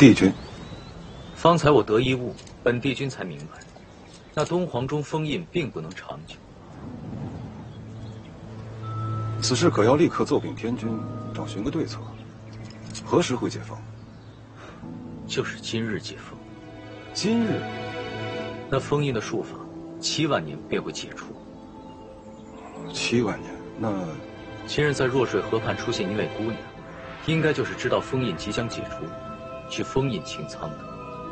帝君， 方才我得一悟，本帝君才明白，那东皇钟封印并不能长久。 此事可要立刻奏禀天君，找寻个对策。何时会解封？ 就是今日解封。 今日？ 那封印的术法，7万年便会解除。 7万年？那今日在弱水河畔出现一位姑娘，应该就是知道封印即将解除，去封印清仓的。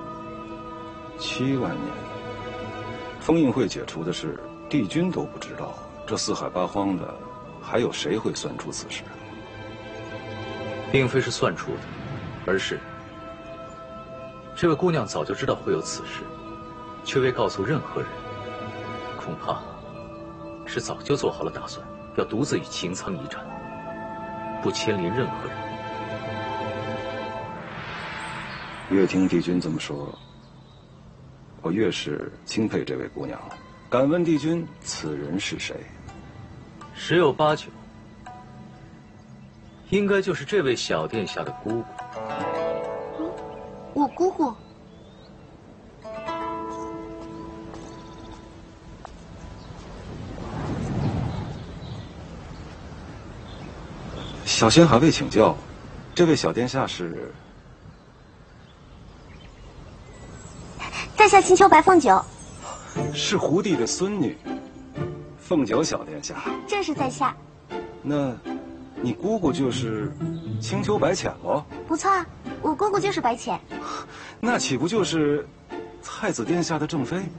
7万年，封印会解除的事，帝君都不知道，这四海八荒的，还有谁会算出此事？ 并非是算出的，而是这位姑娘早就知道会有此事，却未告诉任何人，恐怕是早就做好了打算，要独自与擎苍一战，不牵连任何人。 越听帝君这么说，我越是钦佩这位姑娘了。敢问帝君，此人是谁？ 十有八九，应该就是这位小殿下的姑姑。 我姑姑。 小仙还未请教，这位小殿下是？ 在下青丘白凤九。 是胡帝的孙女，凤九小殿下。 正是在下。 那，你姑姑就是青丘白浅喽？ 不错啊，我姑姑就是白浅。 那岂不就是太子殿下的正妃？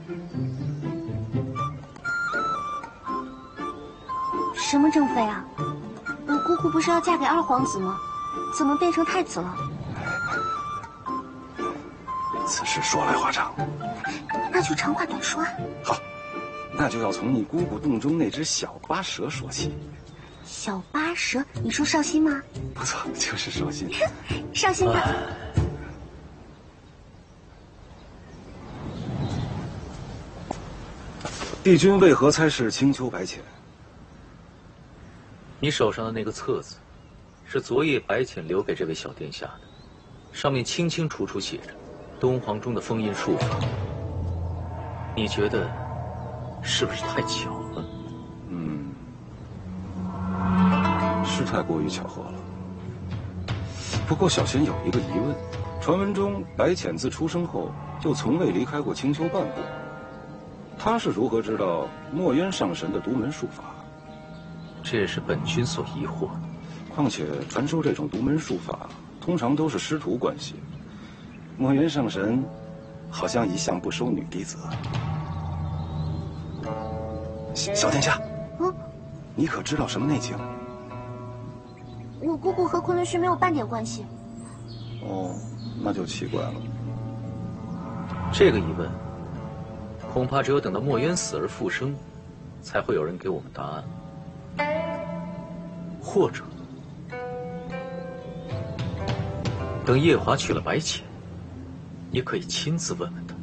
什么正妃啊？我姑姑不是要嫁给二皇子吗？怎么变成太子了？ 此事说来话长。 那就长话短说啊。 好，那就要从你姑姑洞中那只小巴蛇说起。 小巴蛇？你说绍兴吗？ 不错，就是绍兴。 绍兴的。 帝君为何猜是青丘白浅？ 你手上的那个册子，是昨夜白浅留给这位小殿下的，上面清清楚楚写着东皇钟的封印术法。你觉得是不是太巧了？ 是太过于巧合了。不过小仙有一个疑问：传闻中白浅自出生后就从未离开过青丘半步，他是如何知道墨渊上神的独门术法？ 这也是本君所疑惑的。 况且传授这种独门术法，通常都是师徒关系。墨渊上神好像一向不收女弟子。小殿下，你可知道什么内情？ 我姑姑和昆仑虚没有半点关系。 哦，那就奇怪了。 这个疑问，恐怕只有等到墨渊死而复生，才会有人给我们答案。或者，等夜华娶了白浅，也可以亲自问问他。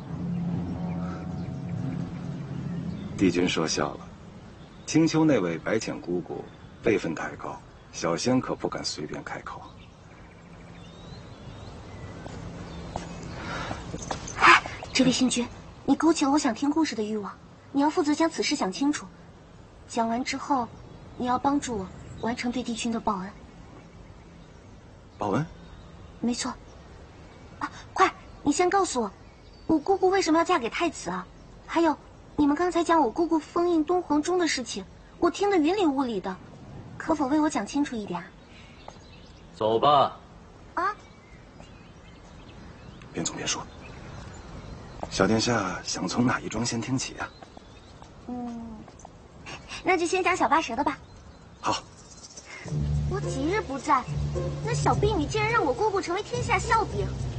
帝君说笑了，青丘那位白浅姑姑辈分太高，小仙可不敢随便开口。 哎，这位星君，你勾起了我想听故事的欲望，你要负责将此事讲清楚。讲完之后，你要帮助我完成对帝君的报恩。 报恩？ 没错。啊，快，你先告诉我，我姑姑为什么要嫁给太子啊？还有，你们刚才讲我姑姑封印东皇钟的事情，我听得云里雾里的，可否为我讲清楚一点啊？ 走吧。 啊？ 边走边说。小殿下想从哪一桩先听起啊？ 那就先讲小巴蛇的吧。 好。 我几日不在，那小婢女竟然让我姑姑成为天下笑柄。